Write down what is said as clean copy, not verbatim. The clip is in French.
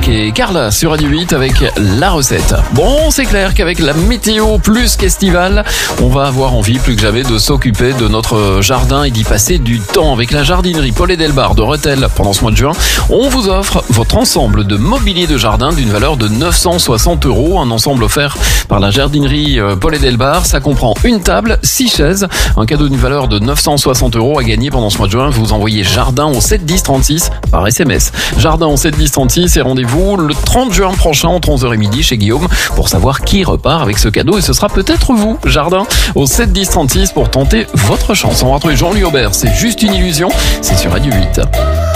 Marc et Carla sur Radio 8 avec la recette. Bon, c'est clair qu'avec la météo plus qu'estivale, on va avoir envie plus que jamais de s'occuper de notre jardin et d'y passer du temps. Avec la jardinerie Paul et Delbar de Rethel pendant ce mois de juin, on vous offre votre ensemble de mobilier de jardin d'une valeur de 960 €. Un ensemble offert par la jardinerie Paul et Delbar. Ça comprend une table, 6 chaises, un cadeau d'une valeur de 960 € à gagner pendant ce mois de juin. Vous envoyez jardin au 7 10 36 par SMS. Jardin au 7 10 36 et rendez-vous le 30 juin prochain entre 11h et midi chez Guillaume pour savoir qui repart avec ce cadeau, et ce sera peut-être vous. Jardin au 7 10 36 pour tenter votre chance. On va retrouver Jean-Louis Aubert, c'est juste une illusion, c'est sur Radio 8.